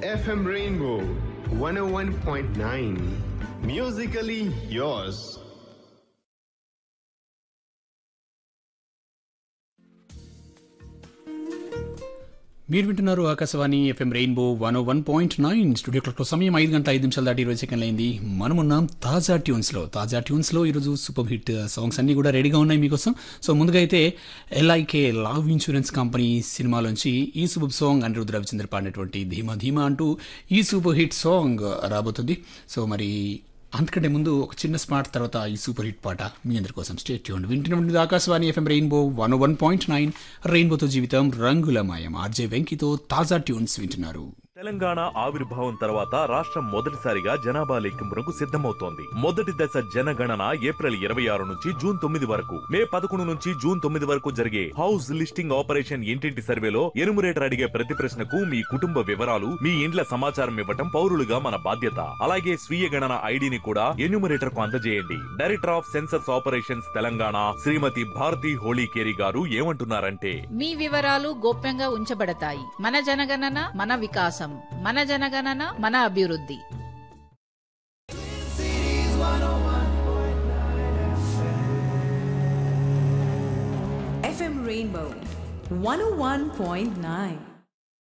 FM Rainbow 101.9. Musically yours. మీరు వింటున్నారు Akashvani FM rainbow 101.9. Studio క్లాక్లో సమయం 5:05 దాటి 20 సెకండ్లు అయింది. మనమున్నాం తాజా ట్యూన్స్లో ఈరోజు సూపర్ హిట్ సాంగ్స్ అన్నీ కూడా రెడీగా ఉన్నాయి మీకోసం. సో ముందుగా అయితే LIK లవ్ ఇన్సూరెన్స్ కంపెనీ సినిమాలోంచి ఈ సూపర్ సాంగ్ అనిరుద్ధ్ రవిచంద్ర పాడినటువంటి ధీమా ధీమా అంటూ ఈ సూపర్ హిట్ సాంగ్ రాబోతుంది. సో మరి అంతకంటే ముందు ఒక చిన్న స్మార్ట్ తర్వాత ఈ సూపర్ హిట్ పాట మీ అందరి కోసం స్టేట్ ట్యూన్ వింటున్నది ఆకాశవాణి ఎఫ్ఎం రెయిన్బో 101.9. రెయిన్బోతో జీవితం రంగులమయం. ఆర్జే వెంకితో తాజా ట్యూన్స్ వింటున్నారు. తెలంగాణ ఆవిర్భావం తర్వాత రాష్ట్రం మొదటిసారిగా జనాభా లెక్కింపునకు సిద్ధమవుతోంది. మొదటి దశ జనగణన ఏప్రిల్ 26 నుంచి జూన్ 9 వరకు, మే 11 నుంచి జూన్ 9 వరకు జరిగే హౌస్ లిస్టింగ్ ఆపరేషన్ ఇంటింటి సర్వేలో ఎనుమరేటర్ అడిగే ప్రతి ప్రశ్నకు మీ కుటుంబ వివరాలు, మీ ఇండ్ల సమాచారం ఇవ్వటం పౌరులుగా మన బాధ్యత. అలాగే స్వీయ గణన ఐడిని కూడా ఎన్యూమరేటర్ కు అందజేయండి. Director of census operations Telangana శ్రీమతి భారతి హోళీకేరి గారు ఏమంటున్నారంటే, మీ వివరాలు గోప్యంగా ఉంచబడతాయి. మన జనగణన మన వికాసం, మన జనగణన మన అభివృద్ధి. FM Rainbow 101.9.